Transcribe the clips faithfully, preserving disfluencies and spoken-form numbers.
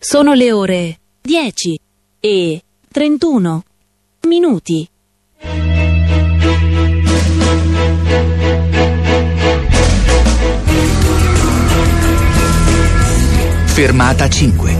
Sono le ore dieci e trentuno minuti. Fermata cinque.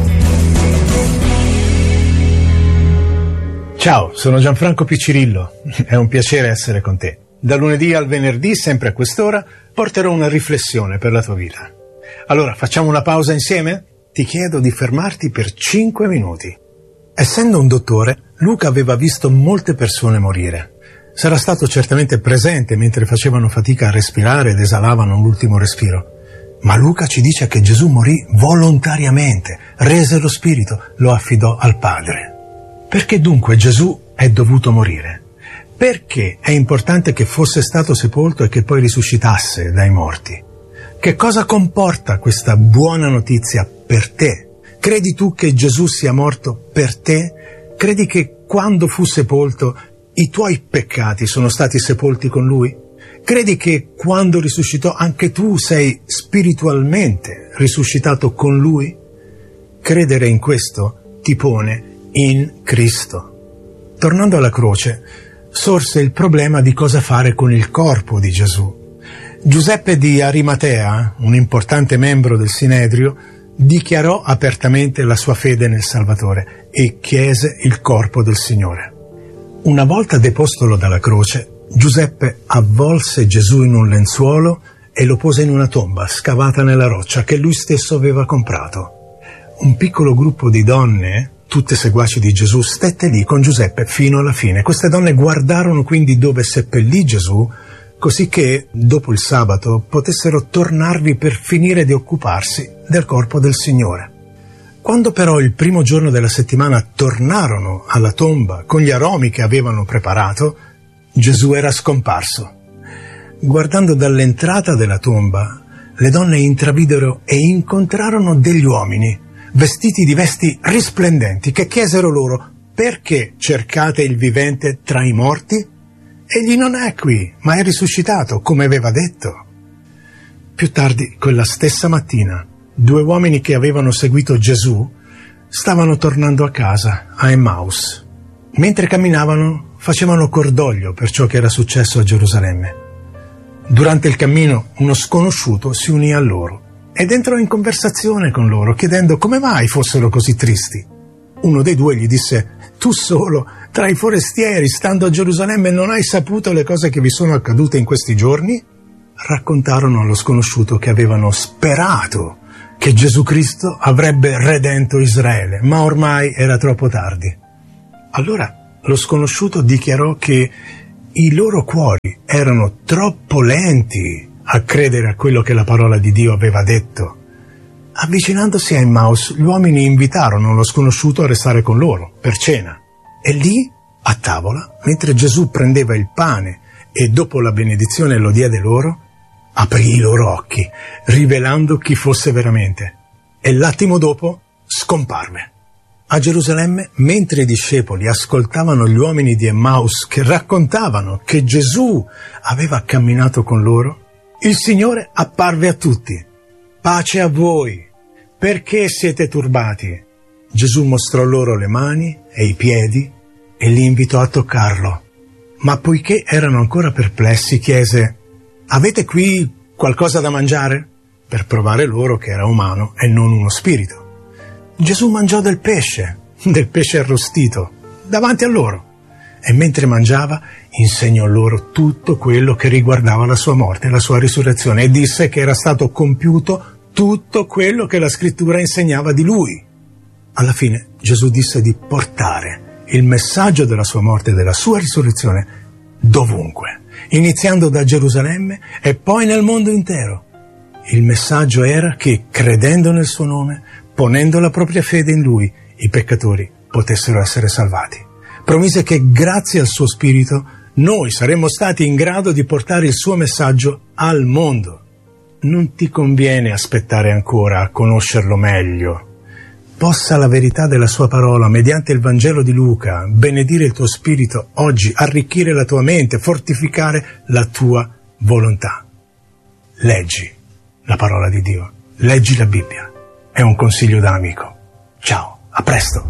Ciao, sono Gianfranco Piccirillo. È un piacere essere con te. Da lunedì al venerdì, sempre a quest'ora, porterò una riflessione per la tua vita. Allora, facciamo una pausa insieme? Ti chiedo di fermarti per cinque minuti. Essendo un dottore, Luca aveva visto molte persone morire. Sarà stato certamente presente mentre facevano fatica a respirare ed esalavano l'ultimo respiro. Ma Luca ci dice che Gesù morì volontariamente, rese lo spirito, lo affidò al Padre. Perché dunque Gesù è dovuto morire? Perché è importante che fosse stato sepolto e che poi risuscitasse dai morti? Che cosa comporta questa buona notizia per te? Credi tu che Gesù sia morto per te? Credi che quando fu sepolto i tuoi peccati sono stati sepolti con lui? Credi che quando risuscitò anche tu sei spiritualmente risuscitato con lui? Credere in questo ti pone in Cristo. Tornando alla croce, sorse il problema di cosa fare con il corpo di Gesù. Giuseppe di Arimatea, un importante membro del Sinedrio, dichiarò apertamente la sua fede nel Salvatore e chiese il corpo del Signore. Una volta depostolo dalla croce, Giuseppe avvolse Gesù in un lenzuolo e lo pose in una tomba scavata nella roccia che lui stesso aveva comprato. Un piccolo gruppo di donne, tutte seguaci di Gesù, stette lì con Giuseppe fino alla fine. Queste donne guardarono quindi dove seppellì Gesù, così che, dopo il sabato, potessero tornarvi per finire di occuparsi del corpo del Signore. Quando però il primo giorno della settimana tornarono alla tomba con gli aromi che avevano preparato, Gesù era scomparso. Guardando dall'entrata della tomba, le donne intravidero e incontrarono degli uomini, vestiti di vesti risplendenti, che chiesero loro: «Perché cercate il vivente tra i morti? Egli non è qui, ma è risuscitato, come aveva detto». Più tardi, quella stessa mattina, due uomini che avevano seguito Gesù stavano tornando a casa, a Emmaus. Mentre camminavano, facevano cordoglio per ciò che era successo a Gerusalemme. Durante il cammino, uno sconosciuto si unì a loro ed entrò in conversazione con loro, chiedendo come mai fossero così tristi. Uno dei due gli disse: «Tu solo, tra i forestieri, stando a Gerusalemme, non hai saputo le cose che vi sono accadute in questi giorni?» Raccontarono allo sconosciuto che avevano sperato che Gesù Cristo avrebbe redento Israele, ma ormai era troppo tardi. Allora lo sconosciuto dichiarò che i loro cuori erano troppo lenti a credere a quello che la parola di Dio aveva detto. Avvicinandosi a Emmaus, gli uomini invitarono lo sconosciuto a restare con loro per cena. E lì, a tavola, mentre Gesù prendeva il pane e dopo la benedizione lo diede loro, aprì i loro occhi, rivelando chi fosse veramente. E l'attimo dopo scomparve. A Gerusalemme, mentre i discepoli ascoltavano gli uomini di Emmaus che raccontavano che Gesù aveva camminato con loro, il Signore apparve a tutti. «Pace a voi! Perché siete turbati?» Gesù mostrò loro le mani e i piedi e li invitò a toccarlo. Ma poiché erano ancora perplessi, chiese: «Avete qui qualcosa da mangiare?» Per provare loro che era umano e non uno spirito. Gesù mangiò del pesce, del pesce arrostito, davanti a loro, e mentre mangiava insegnò loro tutto quello che riguardava la sua morte e la sua risurrezione e disse che era stato compiuto tutto quello che la Scrittura insegnava di lui. Alla fine Gesù disse di portare il messaggio della sua morte e della sua risurrezione dovunque, iniziando da Gerusalemme e poi nel mondo intero. Il messaggio era che, credendo nel suo nome, ponendo la propria fede in lui, i peccatori potessero essere salvati. Promise che grazie al suo Spirito noi saremmo stati in grado di portare il suo messaggio al mondo. Non ti conviene aspettare ancora a conoscerlo meglio. Possa la verità della sua parola, mediante il Vangelo di Luca, benedire il tuo spirito oggi, arricchire la tua mente, fortificare la tua volontà. Leggi la parola di Dio, leggi la Bibbia. È un consiglio da amico. Ciao, a presto.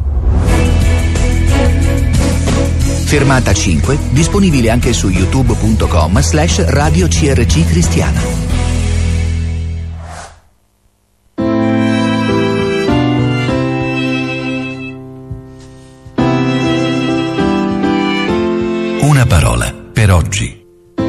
Fermata cinque, disponibile anche su youtube punto com slash radio C R C Cristiana. Una parola per oggi.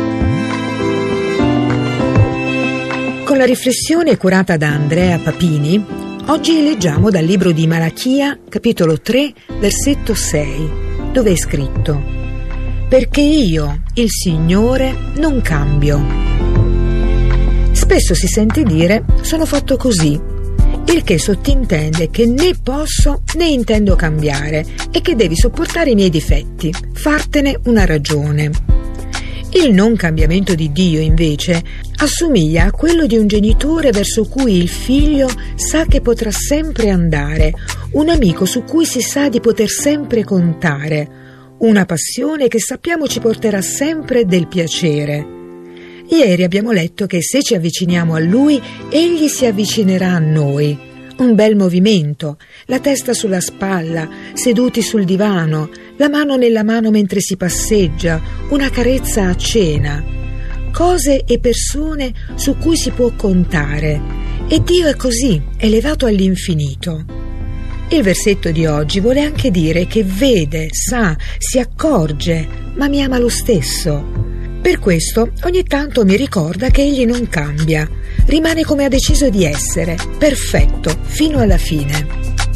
Con la riflessione curata da Andrea Papini, oggi leggiamo dal libro di Malachia, capitolo tre, versetto sei, dove è scritto: perché io, il Signore, non cambio. Spesso si sente dire sono fatto così, il che sottintende che né posso né intendo cambiare e che devi sopportare i miei difetti, fartene una ragione. Il non cambiamento di Dio, invece, assomiglia a quello di un genitore verso cui il figlio sa che potrà sempre andare, un amico su cui si sa di poter sempre contare, una passione che sappiamo ci porterà sempre del piacere. Ieri abbiamo letto che se ci avviciniamo a Lui, Egli si avvicinerà a noi. Un bel movimento, la testa sulla spalla, seduti sul divano, la mano nella mano mentre si passeggia, una carezza a cena. Cose e persone su cui si può contare. E Dio è così, elevato all'infinito. Il versetto di oggi vuole anche dire che vede, sa, si accorge, ma mi ama lo stesso. Per questo ogni tanto mi ricorda che Egli non cambia, rimane come ha deciso di essere, perfetto, fino alla fine.